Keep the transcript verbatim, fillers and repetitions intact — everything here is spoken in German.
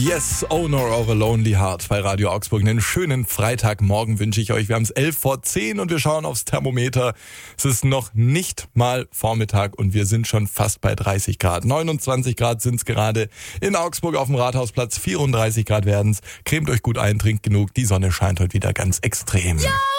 Yes, Owner of a Lonely Heart bei Radio Augsburg. Einen schönen Freitagmorgen wünsche ich euch. Wir haben es elf vor zehn und wir schauen aufs Thermometer. Es ist noch nicht mal Vormittag und wir sind schon fast bei dreißig Grad. neunundzwanzig Grad sind es gerade in Augsburg auf dem Rathausplatz. vierunddreißig Grad werden es. Cremt euch gut ein, trinkt genug. Die Sonne scheint heute wieder ganz extrem. Ja!